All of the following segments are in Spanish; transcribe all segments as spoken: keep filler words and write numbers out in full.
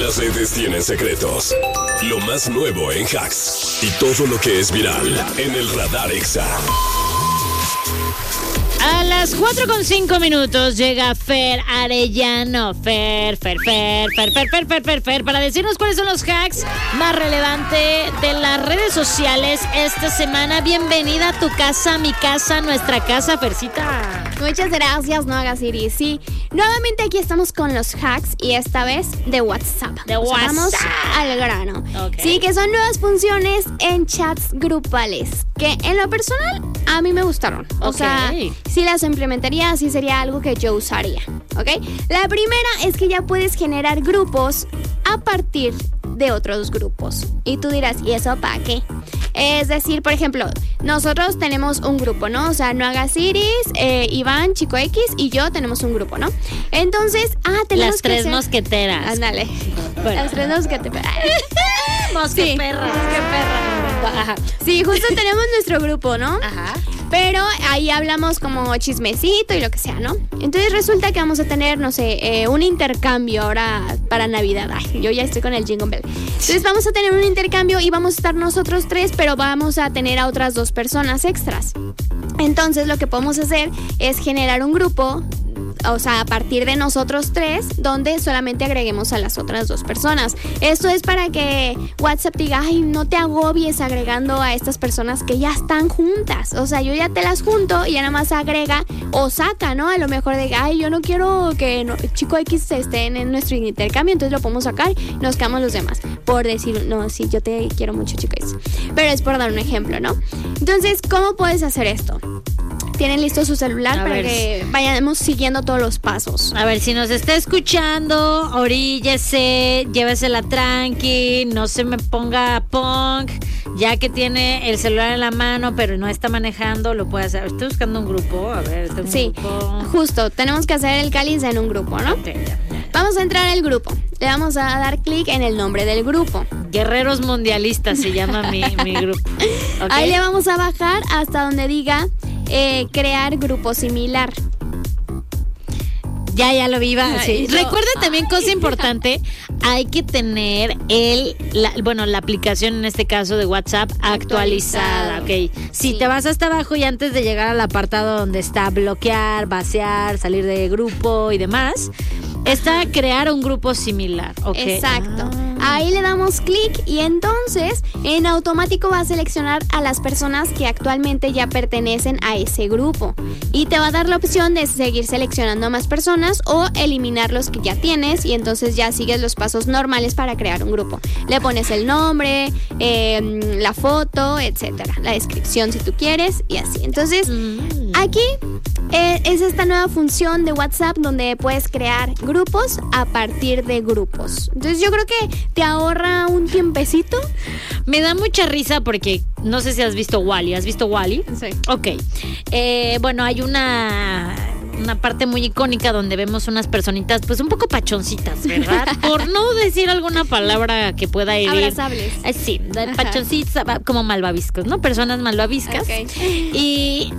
las redes tienen secretos. Lo más nuevo en hacks y todo lo que es viral en el Radar Exa. A las cuatro con cinco minutos llega Fer Arellano. Fer, Fer, Fer, Fer, Fer, Fer, Fer, Fer, Fer, para decirnos cuáles son los hacks más relevantes de las redes sociales esta semana. Bienvenida a tu casa, mi casa, nuestra casa, Fercita. Muchas gracias, no hagas Iris. Sí, nuevamente aquí estamos con los hacks y esta vez de WhatsApp. De o sea, WhatsApp. Vamos al grano. Okay. Sí, que son nuevas funciones en chats grupales que en lo personal a mí me gustaron. O Ok. sea, si las implementaría, sí sería algo que yo usaría. ¿Ok? La primera es que ya puedes generar grupos a partir de otros grupos. Y tú dirás, ¿y eso para qué? Es decir, por ejemplo, nosotros tenemos un grupo, ¿no? O sea, No Hagas Iris, eh, Iván, Chico X y yo tenemos un grupo, ¿no? Entonces, ah, tenemos Las que tres hacer... mosqueteras. Ándale. Bueno. Las tres mosqueteras. Mosque Sí, perra. mosque perra. Ajá. Sí, justo tenemos nuestro grupo, ¿no? Ajá. Pero ahí hablamos como chismecito y lo que sea, ¿no? Entonces resulta que vamos a tener, no sé, eh, un intercambio ahora para Navidad. Ay, yo ya estoy con el Jingle Bell. Entonces vamos a tener un intercambio y vamos a estar nosotros tres, pero vamos a tener a otras dos personas extras. Entonces lo que podemos hacer es generar un grupo, o sea, a partir de nosotros tres, donde solamente agreguemos a las otras dos personas. Esto es para que WhatsApp diga, ay, no te agobies agregando a estas personas que ya están juntas. O sea, yo ya te las junto y ya nada más agrega o saca, ¿no? A lo mejor de, ay, yo no quiero que no, Chico X estén en nuestro intercambio, entonces lo podemos sacar y nos quedamos los demás. Por decir, no, sí, yo te quiero mucho, Chico X. Pero es por dar un ejemplo, ¿no? Entonces, ¿cómo puedes hacer esto? Tienen listo su celular A para ver. que vayamos siguiendo todos los pasos. A ver, si nos está escuchando, oríllese, llévesela tranqui, no se me ponga punk, ya que tiene el celular en la mano, pero no está manejando, lo puede hacer. Estoy buscando un grupo, a ver, tengo un Sí, grupo. justo, tenemos que hacer el cáliz en un grupo, ¿no? Ok, ya, ya. Vamos a entrar al grupo. Le vamos a dar clic en el nombre del grupo. Guerreros Mundialistas se llama mi, mi grupo. ¿Ok? Ahí le vamos a bajar hasta donde diga eh, crear grupo similar. Ya, ya lo vi, va. Ay, Sí. no. Recuerda también, cosa importante, hay que tener el, la, bueno, la aplicación en este caso de WhatsApp actualizada, Actualizado. ok. Si Sí. te vas hasta abajo y antes de llegar al apartado donde está bloquear, vaciar, salir de grupo y demás, está crear un grupo similar, ok. Exacto. Ah. Ahí le damos clic y entonces en automático va a seleccionar a las personas que actualmente ya pertenecen a ese grupo. Y te va a dar la opción de seguir seleccionando a más personas o eliminar los que ya tienes y entonces ya sigues los pasos normales para crear un grupo. Le pones el nombre, eh, la foto, etcétera, la descripción si tú quieres y así. Entonces, Mm. aquí eh, es esta nueva función de WhatsApp donde puedes crear grupos a partir de grupos. Entonces yo creo que te ahorra un tiempecito. Me da mucha risa porque no sé si has visto Wall-E. ¿Has visto Wall-E? Sí. Ok. Eh, bueno, hay una, una parte muy icónica donde vemos unas personitas pues un poco pachoncitas, ¿verdad? Por no decir alguna palabra que pueda herir. Abrazables. Eh, sí, de Ajá. pachoncitas, como malvaviscos, ¿no? Personas malvaviscas. Ok. Y...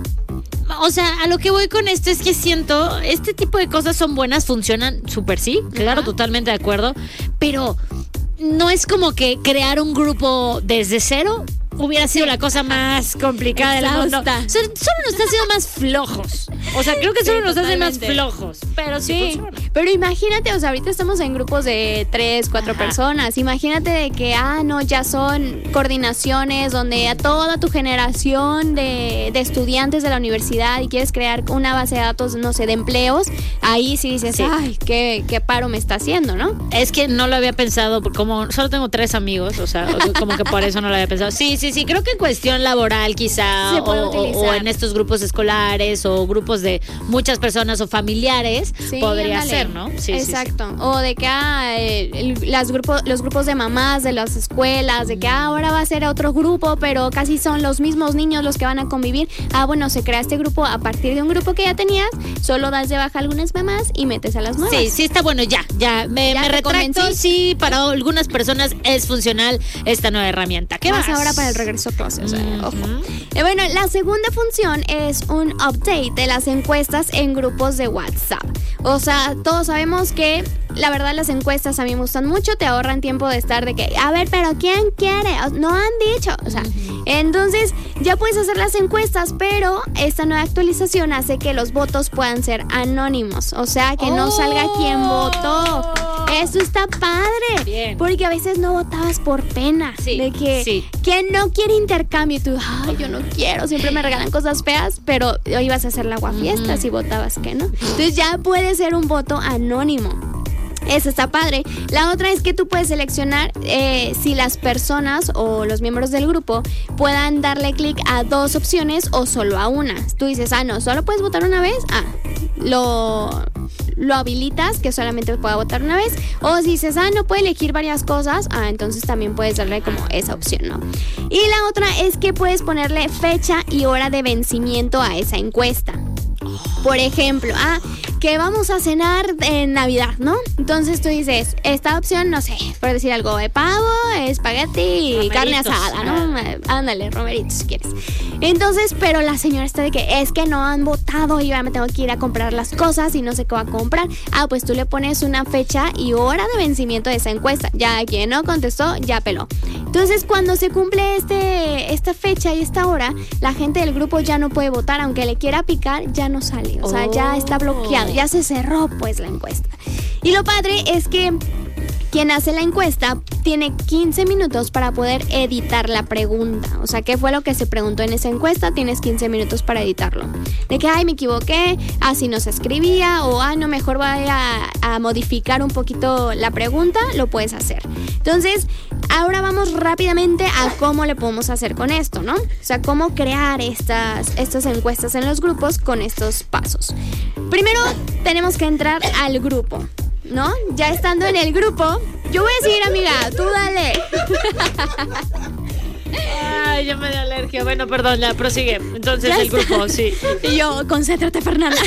O sea, a lo que voy con esto es que siento, este tipo de cosas son buenas, funcionan súper, sí, claro, Ajá. totalmente de acuerdo, pero no es como que crear un grupo desde cero hubiera sido la cosa más complicada del mundo. Exhausta. Solo, solo nos está haciendo más flojos. O sea, creo que solo Sí, nos hace más totalmente. flojos, pero sí, Sí, funciona. pero imagínate, o sea, ahorita estamos en grupos de tres, cuatro Ajá. personas. Imagínate de que, ah, no, ya son coordinaciones donde a toda tu generación de, de estudiantes de la universidad y quieres crear una base de datos, no sé, de empleos. Ahí sí dices, Sí. ay, qué, qué paro me está haciendo, ¿no? Es que no lo había pensado, como solo tengo tres amigos, o sea, o sea, como que por eso no lo había pensado. Sí, sí, sí, creo que en cuestión laboral quizá, Se o, puede o- utilizar. o en estos grupos escolares, o grupos de muchas personas o familiares, Sí, podría ándale. ser, ¿no? Sí, sí, sí. Exacto. O de que ah, el- el- las grupos, los grupos de mamás de las escuelas, de que ah, ahora va a ser otro grupo, pero casi son los mismos niños los que van a convivir. Ah, bueno, se crea este grupo a partir de un grupo que ya tenías, solo das de baja algunas mamás y metes a las nuevas. Sí, sí está bueno, ya, ya, me, ¿Ya me te retracto, convencí? sí, para algunas personas es funcional esta nueva herramienta. ¿Qué Vas más? ahora para el regreso a clases, eh, ojo. Eh, bueno, la segunda función es un update de las encuestas en grupos de WhatsApp. O sea, todos sabemos que la verdad las encuestas a mí me gustan mucho, te ahorran tiempo de estar de que, a ver, pero ¿quién quiere? No han dicho, o sea, uh-huh. entonces ya puedes hacer las encuestas, pero esta nueva actualización hace que los votos puedan ser anónimos, o sea, que oh. no salga quién votó. Eso está padre, bien. Porque a veces no votabas por pena, sí, de que sí. ¿quién no quiere intercambio? Y tú, ay, yo no quiero, siempre me regalan cosas feas, pero ibas a hacer la aguafiesta uh-huh. si votabas que no. Entonces ya puede ser un voto anónimo. Eso está padre. La otra es que tú puedes seleccionar eh, si las personas o los miembros del grupo puedan darle clic a dos opciones o solo a una. Tú dices, ah, no, solo puedes votar una vez. Ah, lo, lo habilitas que solamente pueda votar una vez. O si dices, ah, no puede elegir varias cosas. Ah, entonces también puedes darle como esa opción, ¿no? Y la otra es que puedes ponerle fecha y hora de vencimiento a esa encuesta. Por ejemplo, ah, que vamos a cenar en Navidad, ¿no? Entonces tú dices, esta opción, no sé, por decir algo, de pavo, espagueti y carne asada, ¿no? Ah. Ándale, romeritos si quieres. Entonces, pero la señora está de que es que no han votado y ya me tengo que ir a comprar las cosas y no sé qué va a comprar. Ah, pues tú le pones una fecha y hora de vencimiento de esa encuesta. Ya quien no contestó, ya peló. Entonces, cuando se cumple este, esta fecha y esta hora, la gente del grupo ya no puede votar, aunque le quiera picar, ya no sale. O sea, oh. ya está bloqueado, ya se cerró pues la encuesta. Y lo padre es que quien hace la encuesta tiene quince minutos para poder editar la pregunta. O sea, ¿qué fue lo que se preguntó en esa encuesta? Tienes quince minutos para editarlo. De que, ay, me equivoqué, así no se escribía, o, ay, no, mejor voy a, a modificar un poquito la pregunta, lo puedes hacer. Entonces, ahora vamos rápidamente a cómo le podemos hacer con esto, ¿no? O sea, cómo crear estas, estas encuestas en los grupos con estos pasos. Primero, tenemos que entrar al grupo, ¿no? Ya estando en el grupo, yo voy a seguir, amiga, tú dale. Ay, yo me da alergia. Bueno, perdón, ya prosigue. Entonces ya el está. Grupo, sí. Y yo, concéntrate, Fernanda.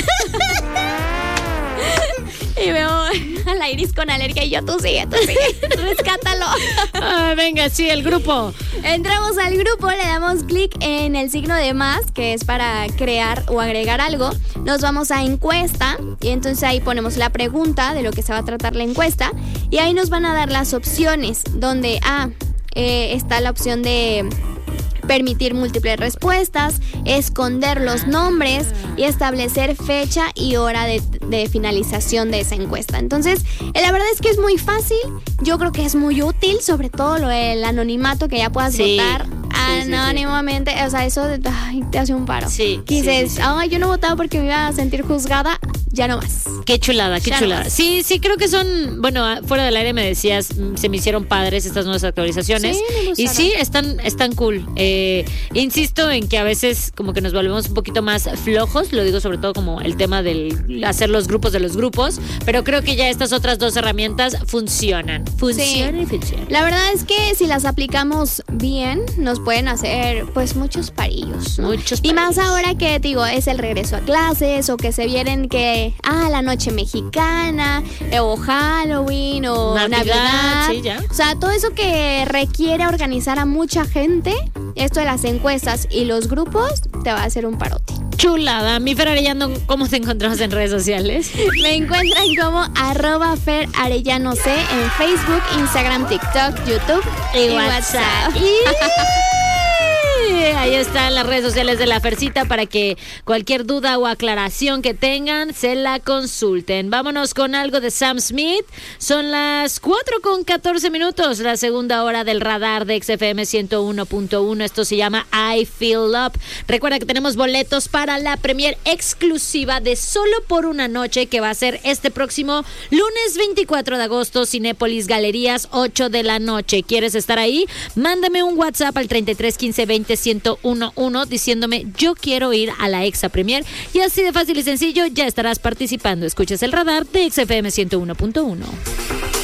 Y veo a la Iris con alergia y yo, tú sigue, tú sigue, rescátalo. Ah, venga, sí, el grupo. Entramos al grupo, le damos clic en el signo de más, que es para crear o agregar algo. Nos vamos a encuesta y entonces ahí ponemos la pregunta de lo que se va a tratar la encuesta. Y ahí nos van a dar las opciones, donde ah, eh, está la opción de permitir múltiples respuestas, esconder los nombres y establecer fecha y hora de, de finalización de esa encuesta. Entonces, eh, la verdad es que es muy fácil. Yo creo que es muy útil, sobre todo lo del anonimato, que ya puedas sí. votar anónimamente. Sí, sí, sí. O sea, eso de, ay, te hace un paro. Sí. Y dices, sí, sí, sí. ay, yo no votaba porque me iba a sentir juzgada. Ya no más. Qué chulada, qué ya chulada. No sí, sí, creo que son, bueno, fuera del aire me decías, se me hicieron padres estas nuevas actualizaciones. Sí, y sí, están, están cool. Eh, insisto en que a veces como que nos volvemos un poquito más flojos, lo digo sobre todo como el tema del hacer los grupos de los grupos, pero creo que ya estas otras dos herramientas funcionan. Funcionan sí. y funcionan. La verdad es que si las aplicamos bien, nos pueden hacer pues muchos parillos, ¿no? Muchos parillos. Y más ahora que, digo, es el regreso a clases o que se vienen que ah, la noche mexicana, o Halloween, o Navidad. Navidad. Sí, ya. O sea, todo eso que requiere organizar a mucha gente, esto de las encuestas y los grupos, te va a hacer un parote. Chulada. Mi Fer Arellano, ¿cómo te encontramos en redes sociales? Me encuentran como arroba Fer Arellano C en Facebook, Instagram, TikTok, YouTube y, y WhatsApp. WhatsApp. Ahí están las redes sociales de la Fercita para que cualquier duda o aclaración que tengan se la consulten. Vámonos con algo de Sam Smith. Son las cuatro con catorce minutos, la segunda hora del radar de X F M ciento uno punto uno. Esto se llama I Feel Up. Recuerda que tenemos boletos para la premier exclusiva de Solo por una Noche, que va a ser este próximo lunes veinticuatro de agosto, Cinépolis Galerías, ocho de la noche. ¿Quieres estar ahí? Mándame un WhatsApp al treinta y tres quince veinte ciento uno diciéndome yo quiero ir a la Exa Premier, y así de fácil y sencillo ya estarás participando. Escuchas el radar de X F M ciento uno punto uno.